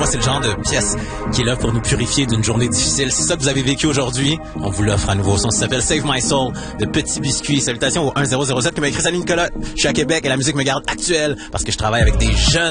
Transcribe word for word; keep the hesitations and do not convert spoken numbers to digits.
moi, c'est le genre de pièce qui est là pour nous purifier d'une journée difficile. C'est ça que vous avez vécu aujourd'hui. On vous l'offre à nouveau. Ça s'appelle Save My Soul de Petit Biscuit. Salutations au un zéro zéro sept qui m'a écrit « Salut Nicolas, je suis à Québec et la musique me garde actuelle parce que je travaille avec des jeunes. »